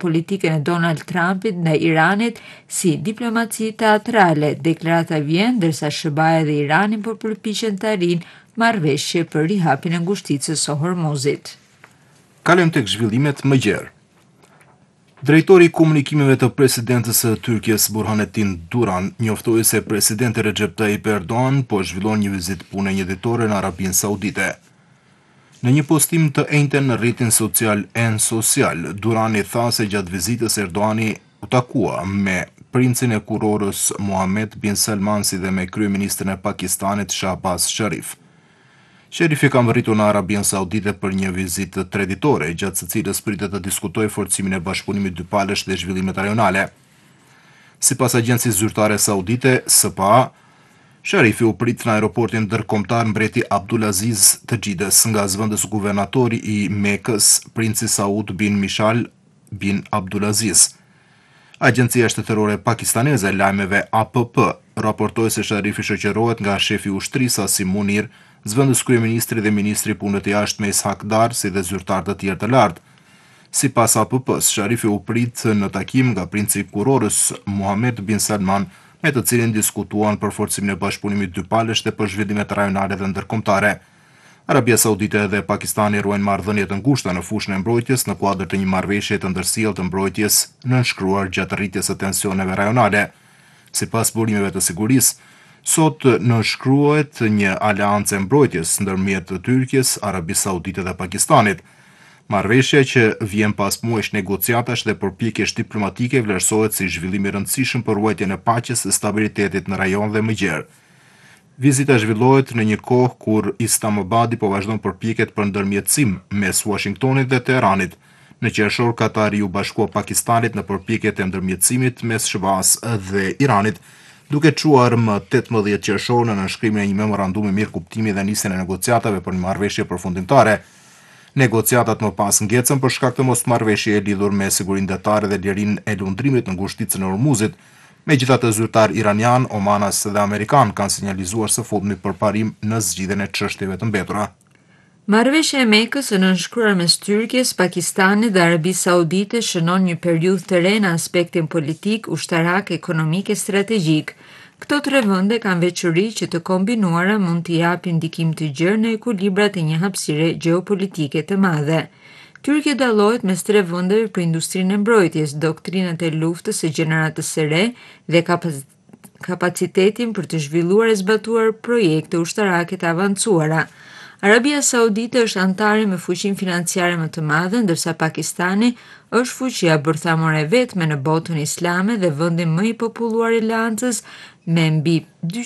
politikën e Donald Trumpit ndaj Iranit si diplomaci teatrale. Deklarata vjen ndërsa SBA dhe Irani po përpiqen të arrijnë marrëveshje për rihapjen e ngushticës së Hormuzit. Kalojmë tek zhvillimet më gjerë. Drejtori i komunikimeve të presidentës së Tyrkisë Burhanettin Duran njoftoi se presidenti Recep Tayyip Erdogan po zhvillon një vizitë pune njëditore në Arabinë Saudite. Në një postim të enjten në rrjetin social N Social, Durani tha se gjatë vizitës Erdogani u takua me princin e kurorës Mohammed bin Salman si dhe me kryeministrin e Pakistanit Shahbaz Sharif. Sherifi ka mbërritur në Arabinë Saudite për një vizitë treditore, gjatë së cilës pritet të diskutojë forcimin e bashkëpunimit dypalësh dhe zhvillimet rajonale. Sipas agjencisë zyrtare saudite, SPA, Sharifi u prit në aeroportin ndërkombëtar Mbreti Abdulaziz të Xhides, nga zëvendës guvernatori i Mekës, princi Saud bin Mishal bin Abdulaziz. Agjencia shtetërore pakistaneze e lajmeve APP raportoi se Sharifi shoqërohet nga shefi i ushtrisë Asim Munir, zëvendës kryeministri dhe ministri i punëve të jashtme Ishaq Dar, si dhe zyrtarë të tjerë të lartë. Sipas APP-s, Sharifi u prit në takim nga princi i kurorës Mohammed bin Salman, me të cilin diskutuan për forcimin e bashkëpunimit dypalësh dhe për zhvillimet rajonale dhe ndërkombëtare. Arabia Saudite dhe Pakistani ruajnë marrëdhënie të ngushta në fushën e mbrojtjes në kuadër të një marrëveshje të ndërsjellë të mbrojtjes nënshkruar gjatë rritjes së tensioneve rajonale. Sipas burimeve të sigurisë, sot nënshkruhet një aleancë mbrojtjes ndërmjet Tyrkisë, Arabisë Saudite dhe Pakistanit. Marrëveshja që vjen pas muajsh negociatash dhe përpjekjesh diplomatike vlerësohet si zhvillim i rëndësishëm për ruajtjen e paqes dhe stabilitetit në rajon dhe më gjerë. Vizita zhvillohet në një kohë kur Islamabadi po vazhdon përpjekjet për ndërmjetësim mes Washingtonit dhe Teheranit. Në qershor, Katari u bashkua Pakistanit në përpjekjet e ndërmjetësimit mes SBA-s dhe Iranit, duke çuar më 18 qershor në nënshkrimin e një memorandumi mirëkuptimi dhe nisjen e negociatave për një marrëveshje përfundimtare. Negociatat më pas ngecën për shkak të mosmarrëveshje e lidhur me sigurinë detare dhe lirinë e lundrimit në ngushticën e Hormuzit. Megjithatë, zyrtar iranian, omanas dhe amerikan kanë sinjalizuar së fundmi përparim në zgjidhjen e çështjeve të mbetura. Marrëveshja e Mekës së nënshkruar mes Tyrkisë, Pakistanit dhe Arabisë Saudite shënon një periudhë të re në aspektin politik, ushtarak, ekonomik e strategjik. Këto tre vende kanë veçori që të kombinuara mund të japin ndikim të gjerë në ekuilibrat e një hapësire gjeopolitike të madhe. Tyrkia dallohet mes tre vendeve për industrinë e mbrojtjes, doktrinat e luftës së gjeneratës së re dhe kapacitetin për të zhvilluar e zbatuar projekte ushtarake të avancuara. Arabia Saudite është antare me fuqinë financiare më të madhe, ndërsa Pakistani është fuqia bërthamore vetme në botën islame dhe vendi më i populluar i Lancës me mbi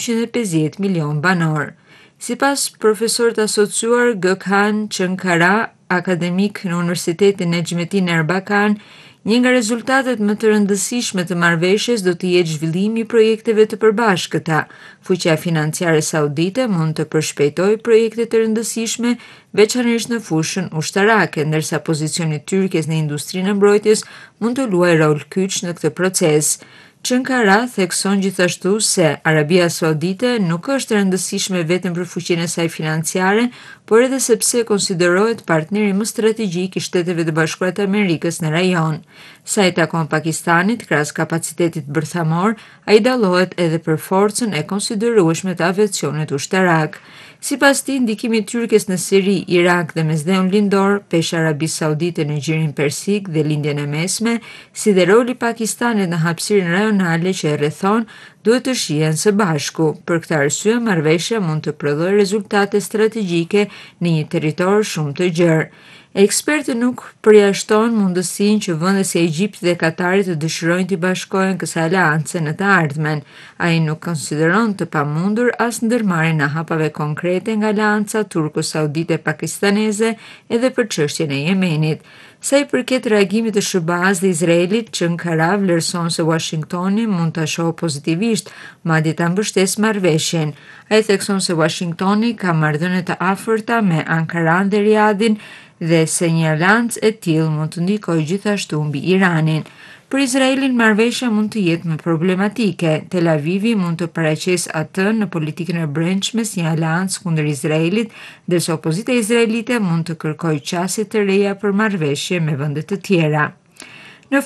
250 milion banor. Sipas profesorit asociuar Gökhan Çankara, akademik në Universitetin Necmettin Erbakan, një nga rezultatet më të rëndësishme të marrëveshjes do të jetë zhvillimi i projekteve të përbashkëta. Fuqia financiare saudite mund të përshpejtojë projekte të rëndësishme, veçanërisht në fushën ushtarake, ndërsa pozicioni i Tyrkisë në industrinë e mbrojtjes mund të luajë rol kyç në këtë proces. Çankara thekson gjithashtu se Arabia Saudite nuk është e rëndësishme vetëm për fuqinë e saj financiare, por edhe sepse konsiderohet partneri më strategjik i Shteteve të Bashkuara të Amerikës në rajon. Sa i takon Pakistanit, krahas kapacitetit bërthamor, ai dallohet edhe për forcën e konsiderueshme të aviacionit ushtarak. Sipas tij, ndikimi i Tyrkisë në Siri, Irak dhe Mesdheun Lindor, peshë Arabisë Saudite në Gjirin Persik dhe Lindjen e Mesme, si dhe roli i Pakistanit në hapësirën rajonale që e rrethon, duhet të shihen së bashku. Për këtë arsye, marrëveshja mund të prodhojë rezultate strategjike në një territor shumë të gjerë. Ekspertët nuk përjashton mundësinë që vende si Egjipti dhe Katari të dëshirojnë të bashkohen kësaj aleance në të ardhmen. Ai nuk konsideron të pamundur as ndërmarrjen e hapave konkrete nga aleanca turko-saudite pakistaneze edhe për çështjen e Yemenit. Sa i përket reagimit të SBA-s dhe Izraelit, Çankara vlerëson se Washingtoni mund ta shohë pozitivisht, madje ta mbështesë marrëveshjen. Ai thekson se Washingtoni ka marrëdhënie të afërta me Ankaran dhe Riyadhin dhe se një aleancë e tillë mund të ndikojë gjithashtu mbi Iranin. Për Izraelin, marrëveshja mund të jetë më problematike. Tel Avivi mund të paraqesë atë në politikën e brendshme si një aleancë kundër Izraelit, ndërsa opozita izraelite mund të kërkojë qasje të reja për marrëveshje me vende të tjera.